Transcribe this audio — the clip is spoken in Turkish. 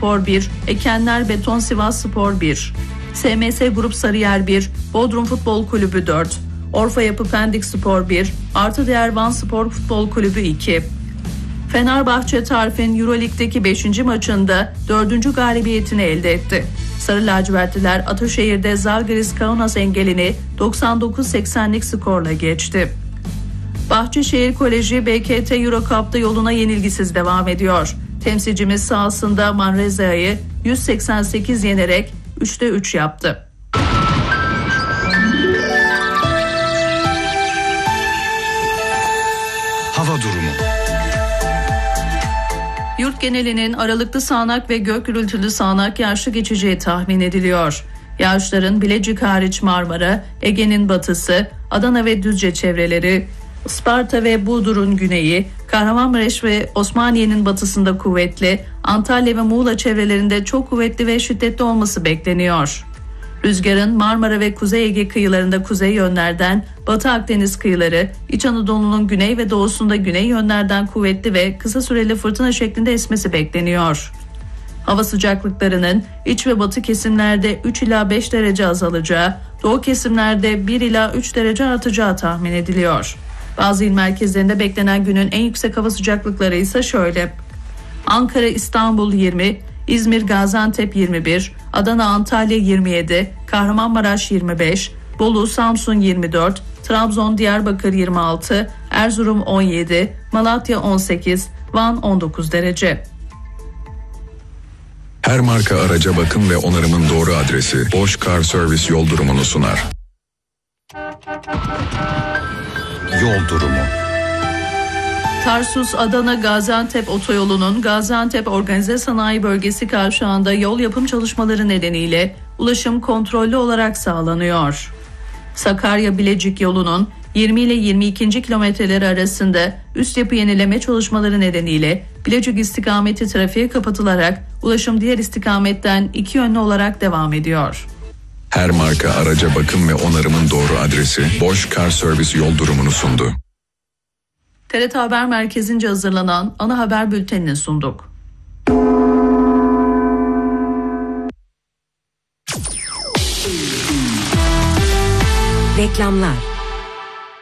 Spor 1, Ekenler Beton Sivas Spor 1, SMS Grup Sarıyer 1, Bodrum Futbol Kulübü 4, Orfa Yapı Pendik Spor 1, Artı Değer Van Spor Futbol Kulübü 2. Fenerbahçe Tarif'in Euroleague'deki 5. maçında 4. galibiyetini elde etti. Sarı lacivertliler Ataşehir'de Zalgiris Kaunas engelini 99-80'lik skorla geçti. Bahçeşehir Koleji BKT Euro Cup'ta yoluna yenilgisiz devam ediyor. Temsilcimiz sahasında Manrezia'yı 188 yenerek 3'te 3 yaptı. Hava durumu. Yurt genelinin aralıklı sağanak ve gök gürültülü sağanak yağışlı geçeceği tahmin ediliyor. Yağışların Bilecik hariç Marmara, Ege'nin batısı, Adana ve Düzce çevreleri, Isparta ve Burdur'un güneyi, Kahramanmaraş ve Osmaniye'nin batısında kuvvetli, Antalya ve Muğla çevrelerinde çok kuvvetli ve şiddetli olması bekleniyor. Rüzgarın Marmara ve Kuzey Ege kıyılarında kuzey yönlerden, Batı Akdeniz kıyıları, İç Anadolu'nun güney ve doğusunda güney yönlerden kuvvetli ve kısa süreli fırtına şeklinde esmesi bekleniyor. Hava sıcaklıklarının iç ve batı kesimlerde 3 ila 5 derece azalacağı, doğu kesimlerde 1 ila 3 derece artacağı tahmin ediliyor. Bazı il merkezlerinde beklenen günün en yüksek hava sıcaklıkları ise şöyle: Ankara, İstanbul 20, İzmir, Gaziantep 21, Adana, Antalya 27, Kahramanmaraş 25, Bolu, Samsun 24, Trabzon, Diyarbakır 26, Erzurum 17, Malatya 18, Van 19 derece. Her marka araca bakım ve onarımın doğru adresi Bosch Car Service yol durumunu sunar. Yol durumu. Tarsus Adana Gaziantep otoyolunun Gaziantep Organize Sanayi Bölgesi kavşağında yol yapım çalışmaları nedeniyle ulaşım kontrollü olarak sağlanıyor. Sakarya Bilecik yolunun 20 ile 22. kilometreleri arasında üst yapı yenileme çalışmaları nedeniyle Bilecik istikameti trafiğe kapatılarak ulaşım diğer istikametten iki yönlü olarak devam ediyor. Her marka araca bakım ve onarımın doğru adresi Bosch Car Service yol durumunu sundu. TRT Haber Merkezi'nce hazırlanan ana haber bültenini sunduk. Reklamlar.